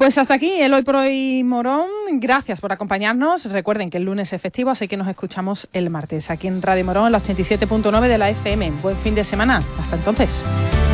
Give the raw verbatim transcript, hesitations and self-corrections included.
Pues hasta aquí el Hoy por Hoy Morón. Gracias por acompañarnos. Recuerden que el lunes es festivo, así que nos escuchamos el martes aquí en Radio Morón, en la ochenta y siete punto nueve de la F M. Buen fin de semana. Hasta entonces.